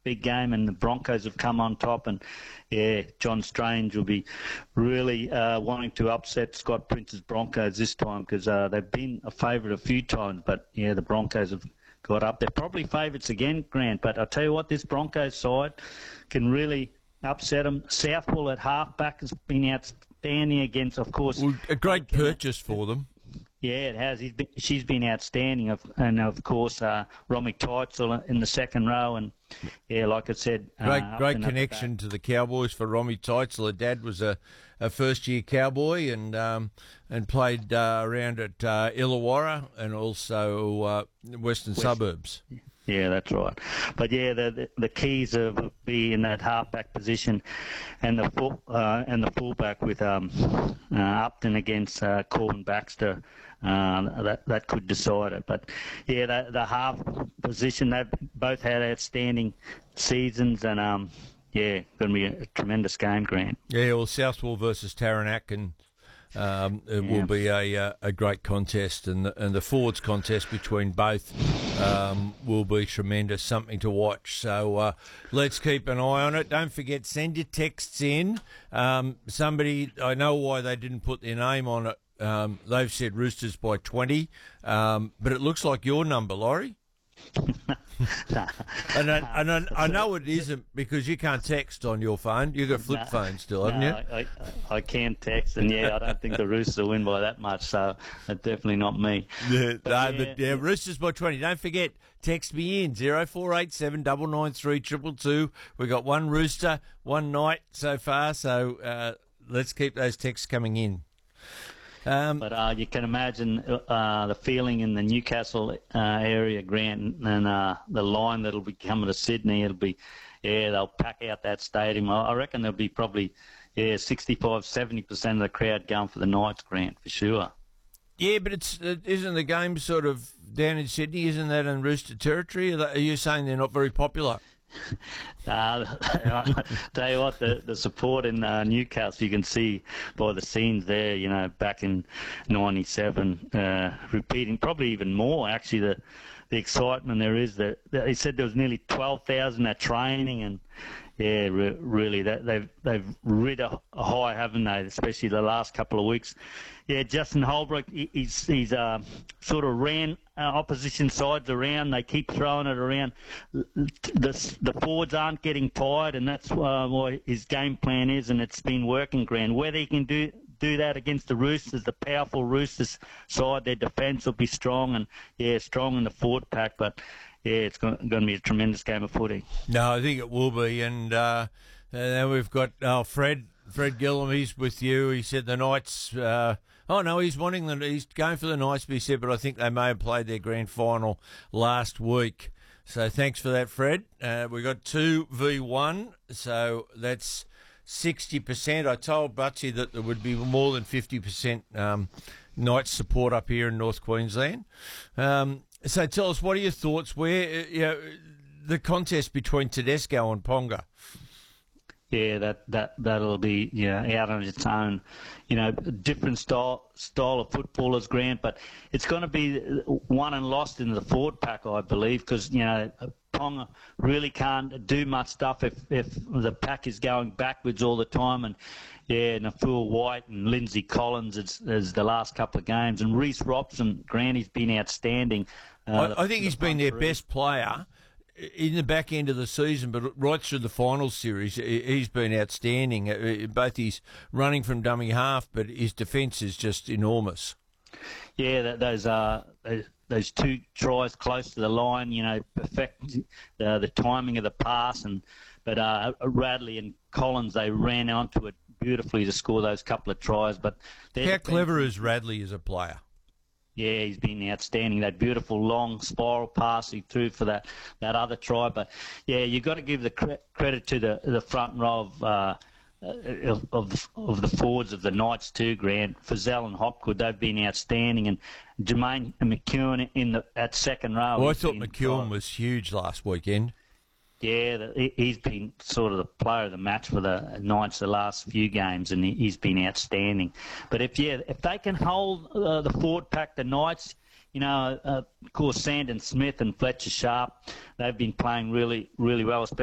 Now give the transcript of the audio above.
big game, and the Broncos have come on top, and yeah, John Strange will be really wanting to upset Scott Prince's Broncos this time, because they've been a favourite a few times, but yeah, the Broncos have got up. They're probably favourites again, Grant, but I'll tell you what, this Broncos side can really upset them. Southwell at halfback has been outstanding against, of course. Well, a great purchase for them. Yeah, it has. She's been outstanding, and of course, Romy Teitzel in the second row, and yeah, like I said, great connection to the Cowboys for Romy Teitzel. Her dad was a first-year Cowboy and played around at Illawarra and also Western Suburbs. Yeah, that's right. But yeah, the keys of be in that halfback position, and the fullback with Upton against Corbin Baxter. That could decide it. But yeah, the half position, they've both had outstanding seasons, and yeah, going to be a tremendous game, Grant. Yeah, well, Southwell versus Taranaki, and it will be a great contest, and the forwards contest between both will be tremendous, something to watch. So let's keep an eye on it. Don't forget, send your texts in. Somebody, I know why they didn't put their name on it. They've said Roosters by 20, but it looks like your number, Laurie. and I know it isn't, because you can't text on your phone. You've got a flip phone still, haven't you? I can text, and yeah, I don't think the Roosters will win by that much, so it's definitely not me. Yeah, Roosters by 20. Don't forget, text me in 0487 993 222. We've got one Rooster, one Knight so far, so let's keep those texts coming in. But you can imagine the feeling in the Newcastle area, Grant, and the line that'll be coming to Sydney. It'll be, yeah, they'll pack out that stadium. I reckon there'll be probably 65-70% of the crowd going for the Knights, Grant, for sure. Yeah, but isn't the game sort of down in Sydney? Isn't that in Rooster territory? Are you saying they're not very popular? Tell you what, the support in Newcastle, you can see by the scenes there, you know, back in 97, repeating, probably even more, actually, the excitement there is. He said there was nearly 12,000 at training, and yeah, really, they've rid a high, haven't they, especially the last couple of weeks. Yeah, Justin Holbrook, he's sort of ran opposition sides around. They keep throwing it around. The forwards aren't getting tired, and that's what his game plan is, and it's been working, Grant. Whether he can do that against the Roosters, the powerful Roosters side, their defence will be strong, and yeah, strong in the forward pack, but yeah, it's going to be a tremendous game of footy. No, I think it will be, and then we've got Fred Gillum. He's with you. He said the Knights. He's going for the Knights, but he said, but I think they may have played their grand final last week. So thanks for that, Fred. We got 2v1, so that's 60%. I told Butsy that there would be more than 50% Knights support up here in North Queensland. So tell us, what are your thoughts? Where the contest between Tedesco and Ponga? Yeah, that'll be out on its own. Different style of footballers, Grant, but it's going to be won and lost in the forward pack, I believe, because Ponga really can't do much stuff if the pack is going backwards all the time. And yeah, Nafua White and Lindsay Collins is the last couple of games, and Reece Robson, Grant, he's been outstanding. I think he's been their best player in the back end of the season, but right through the final series, he's been outstanding. Both his running from dummy half, but his defence is just enormous. Yeah, those two tries close to the line, perfect the timing of the pass, but Radley and Collins, they ran onto it beautifully to score those couple of tries. But how clever is Radley as a player? Yeah, he's been outstanding. That beautiful long spiral pass he threw for that other try. But yeah, you've got to give the credit to the front row of the forwards of the Knights too, Grant. Frizell and Hopgood, they've been outstanding, and Jermaine McEwen in that second row. Well, I thought McEwen was huge last weekend. Yeah, he's been sort of the player of the match for the Knights the last few games, and he's been outstandanding. But if they can hold the forward pack, the Knights, of course, Sandon Smith and Fletcher Sharp, they've been playing really, really well, especially